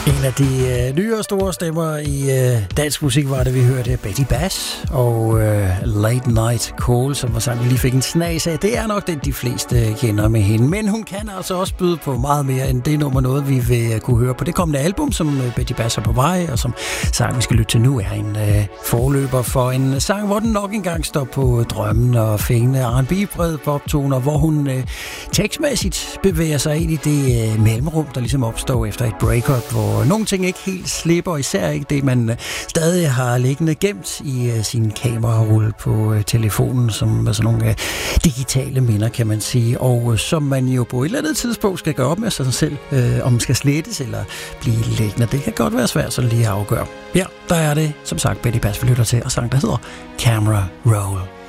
En af de nyere store stemmer i dansk musik var det, vi hørte Betty Bass og Late Night Call, som var sang, vi lige fik en snas af. Det er nok den, de fleste kender med hende. Men hun kan altså også byde på meget mere end det nummer, noget vi vil kunne høre på det kommende album, som Betty Bass er på vej, og som sang, vi skal lytte til nu, er en forløber for en sang, hvor den nok engang står på drømmen og fængende R&B-brede poptoner, hvor hun tekstmæssigt bevæger sig ind i det mellemrum, der ligesom opstår efter et breakup, hvor nogle ting ikke helt slipper, især ikke det, man stadig har liggende gemt i sin kamerarulle på telefonen, som er sådan nogle digitale minder, kan man sige, og som man jo på et eller andet tidspunkt skal gøre op med sig selv, om man skal slettes eller blive liggende. Det kan godt være svært sådan lige at afgøre. Ja, der er det, som sagt, Betty Bass, vi lytter til, og sang, der hedder Camera Roll.